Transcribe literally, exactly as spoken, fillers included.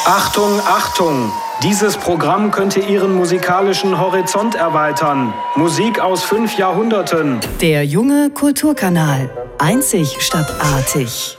Achtung, Achtung! Dieses Programm könnte Ihren musikalischen Horizont erweitern. Musik aus fünf Jahrhunderten. Der junge Kulturkanal. Einzig statt artig.